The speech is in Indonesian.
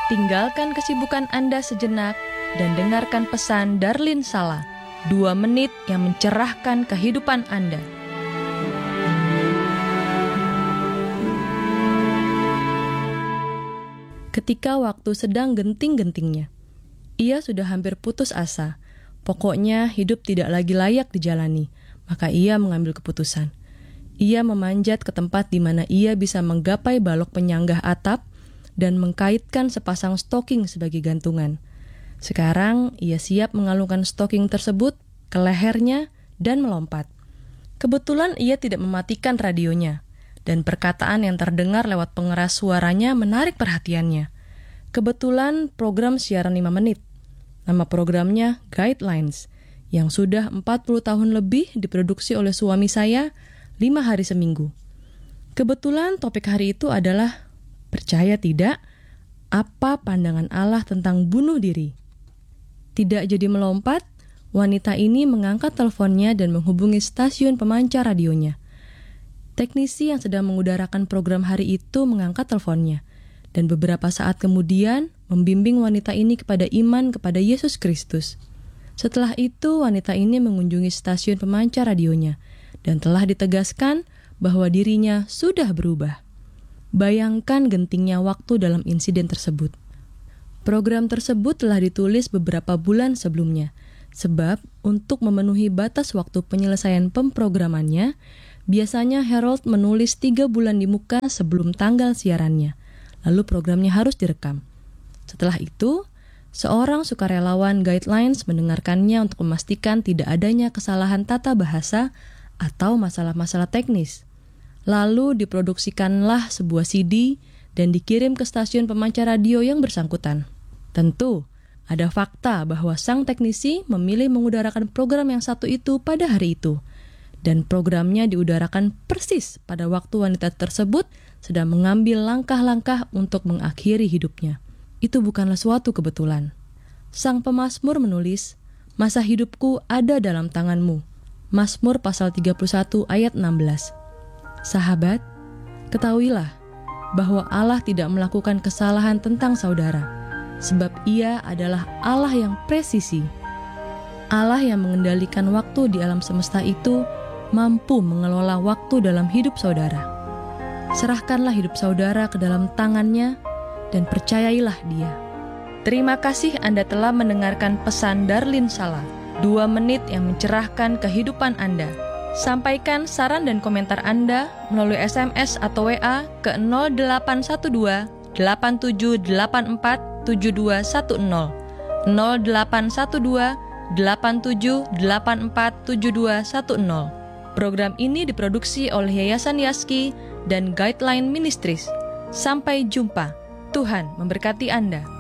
Tinggalkan kesibukan Anda sejenak dan dengarkan pesan Darlin Sala, 2 menit yang mencerahkan kehidupan Anda. Ketika waktu sedang genting-gentingnya, ia sudah hampir putus asa. Pokoknya hidup tidak lagi layak dijalani, maka ia mengambil keputusan. Ia memanjat ke tempat di mana ia bisa menggapai balok penyanggah atap dan mengkaitkan sepasang stoking sebagai gantungan. Sekarang ia siap mengalungkan stoking tersebut ke lehernya dan melompat. Kebetulan ia tidak mematikan radionya, dan perkataan yang terdengar lewat pengeras suaranya menarik perhatiannya. Kebetulan program siaran 5 menit. Nama programnya Guidelines, yang sudah 40 tahun lebih diproduksi oleh suami saya 5 hari seminggu. Kebetulan topik hari itu adalah, percaya tidak, apa pandangan Allah tentang bunuh diri? Tidak jadi melompat, wanita ini mengangkat teleponnya dan menghubungi stasiun pemancar radionya. Teknisi yang sedang mengudarakan program hari itu mengangkat teleponnya, dan beberapa saat kemudian membimbing wanita ini kepada iman kepada Yesus Kristus. Setelah itu, wanita ini mengunjungi stasiun pemancar radionya, dan telah ditegaskan bahwa dirinya sudah berubah. Bayangkan gentingnya waktu dalam insiden tersebut. Program tersebut telah ditulis beberapa bulan sebelumnya, sebab untuk memenuhi batas waktu penyelesaian pemprogramannya, biasanya Harold menulis 3 bulan di muka sebelum tanggal siarannya, lalu programnya harus direkam. Setelah itu, seorang sukarelawan Guidelines mendengarkannya untuk memastikan tidak adanya kesalahan tata bahasa atau masalah-masalah teknis. Lalu diproduksikanlah sebuah CD dan dikirim ke stasiun pemancar radio yang bersangkutan. Tentu, ada fakta bahwa sang teknisi memilih mengudarakan program yang satu itu pada hari itu, dan programnya diudarakan persis pada waktu wanita tersebut sedang mengambil langkah-langkah untuk mengakhiri hidupnya. Itu bukanlah suatu kebetulan. Sang pemazmur menulis, "Masa hidupku ada dalam tangan-Mu." Mazmur pasal 31 ayat 16. Sahabat, ketahuilah bahwa Allah tidak melakukan kesalahan tentang saudara, sebab Ia adalah Allah yang presisi. Allah yang mengendalikan waktu di alam semesta itu mampu mengelola waktu dalam hidup saudara. Serahkanlah hidup saudara ke dalam tangan-Nya dan percayailah Dia. Terima kasih Anda telah mendengarkan pesan Darlin Sala, 2 menit yang mencerahkan kehidupan Anda. Sampaikan saran dan komentar Anda melalui SMS atau WA ke 0812 8784 7210, 0812 8784 7210. Program ini diproduksi oleh Yayasan Yaski dan Guideline Ministries. Sampai jumpa. Tuhan memberkati Anda.